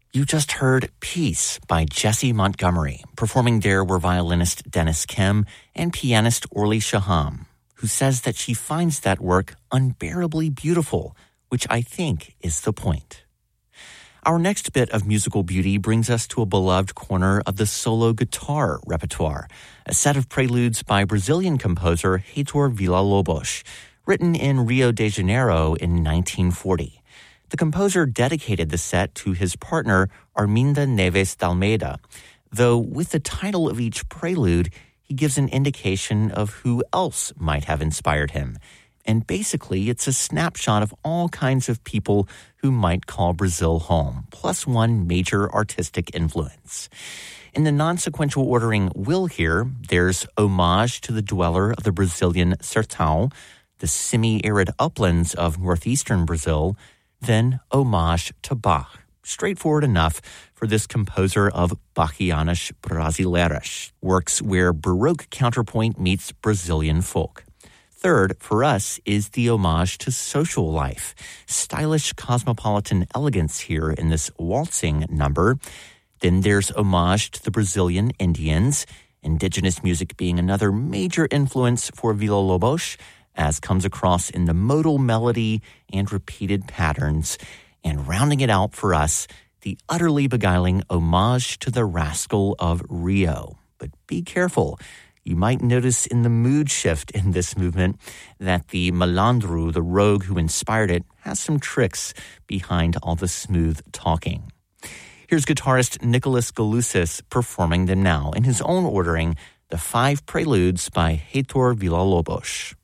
You just heard Peace by Jessie Montgomery. Performing there were violinist Dennis Kim and pianist Orly Shaham, who says that she finds that work unbearably beautiful, which I think is the point. Our next bit of musical beauty brings us to a beloved corner of the solo guitar repertoire, a set of preludes by Brazilian composer Heitor Villa-Lobos, written in Rio de Janeiro in 1940. The composer dedicated the set to his partner, Arminda Neves de Almeida, though with the title of each prelude, he gives an indication of who else might have inspired him. And basically, it's a snapshot of all kinds of people who might call Brazil home, plus one major artistic influence. In the non-sequential ordering we'll hear, there's homage to the dweller of the Brazilian Sertão, the semi-arid uplands of northeastern Brazil, then homage to Bach, straightforward enough for this composer of Bachianas Brasileiras, works where Baroque counterpoint meets Brazilian folk. Third, for us, is the homage to social life, stylish cosmopolitan elegance here in this waltzing number. Then there's homage to the Brazilian Indians, indigenous music being another major influence for Villa-Lobos, as comes across in the modal melody and repeated patterns, and rounding it out for us, the utterly beguiling homage to the rascal of Rio. But be careful. You might notice in the mood shift in this movement that the malandro, the rogue who inspired it, has some tricks behind all the smooth talking. Here's guitarist Nicholas Galusis performing them now in his own ordering, the 5 preludes by Heitor Villa-Lobos.